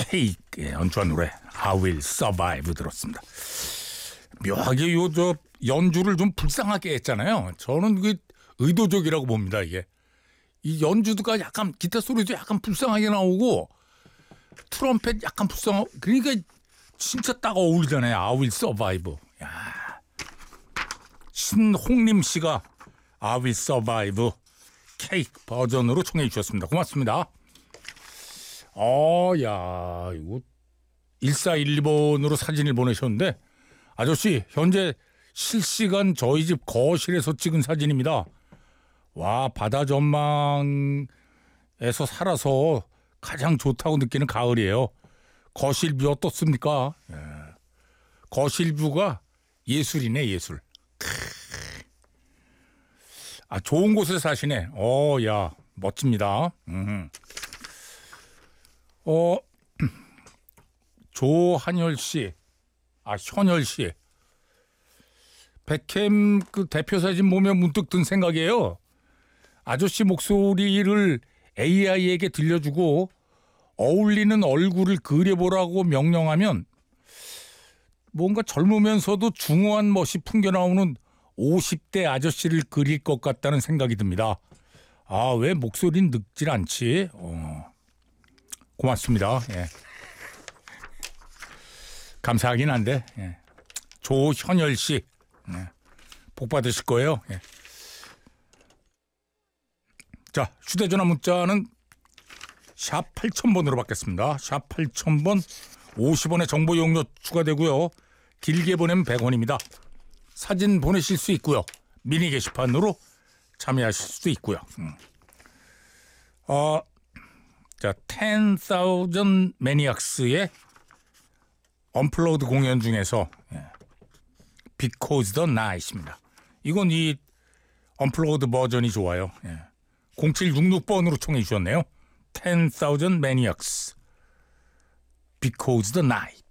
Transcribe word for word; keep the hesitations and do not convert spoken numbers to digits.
케이크의 연주한 노래 I Will Survive 들었습니다. 묘하게 요 저 연주를 좀 불쌍하게 했잖아요. 저는 그 의도적이라고 봅니다. 이게 이 연주가 약간 기타 소리도 약간 불쌍하게 나오고 트럼펫 약간 불쌍하고 그러니까 진짜 딱 어울리잖아요. I Will Survive. 야. 신홍림 씨가 I Will Survive 케이크 버전으로 청해 주셨습니다. 고맙습니다. 어, 야, 이거 일사일이 번으로 사진을 보내셨는데 아저씨 현재 실시간 저희 집 거실에서 찍은 사진입니다. 와, 바다 전망에서 살아서 가장 좋다고 느끼는 가을이에요. 거실 뷰 어떻습니까? 예. 거실 뷰가 예술이네, 예술. 아, 좋은 곳에 사시네. 어, 야, 멋집니다. 음. 어, 조한열 씨, 아, 현열 씨. 백캠 그 대표 사진 보면 문득 든 생각이에요. 아저씨 목소리를 에이아이에게 들려주고 어울리는 얼굴을 그려보라고 명령하면 뭔가 젊으면서도 중후한 멋이 풍겨나오는 오십 대 아저씨를 그릴 것 같다는 생각이 듭니다. 아, 왜 목소리는 늙질 않지? 어, 고맙습니다. 예. 감사하긴 한데 예. 조현열 씨 예. 복 받으실 거예요. 예. 자, 휴대전화 문자는 샵 팔천 번으로 받겠습니다. 샵 팔천 번 오십 원의 정보 용료 추가되고요. 길게 보내면 백 원입니다. 사진 보내실 수 있고요. 미니 게시판으로 참여하실 수도 있고요. 음. 어, 자, 텐 사우전드 매니악스의 언플러그드 공연 중에서 예. Because the Night입니다. 이건 이 언플러그드 버전이 좋아요. 예. 공칠육육 번으로 청해 주셨네요. 텐 사우전드 매니악스 Because the Night.